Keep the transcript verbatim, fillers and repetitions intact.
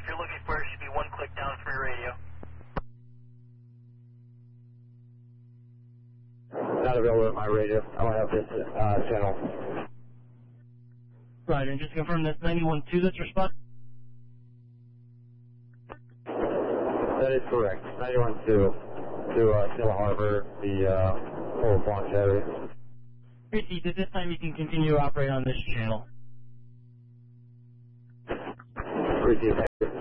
if you're looking for it, it should be one click down from your radio. Not available at my radio. I don't have this uh, channel. Right, and just to confirm that's ninety-one point two that's your spot? That is correct. ninety-one point two to uh, Stella Harbor, the uh, Port Launch area. Received. At this time, you can continue to operate on this channel. Received. Thank you.